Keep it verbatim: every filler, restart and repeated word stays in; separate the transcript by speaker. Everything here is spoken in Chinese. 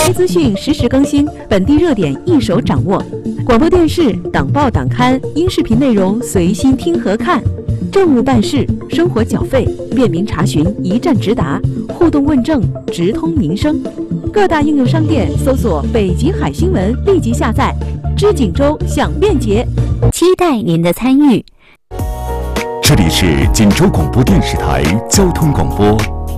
Speaker 1: 台资讯实时更新，本地热点一手掌握。广播电视、党报党刊、音视频内容随心听和看。政务办事、生活缴费、便民查询、一站直达、互动问政、直通民生。各大应用商店搜索“北极海新闻”，立即下载。知锦州享便捷，
Speaker 2: 期待您的参与。
Speaker 3: 这里是锦州广播电视台交通广播。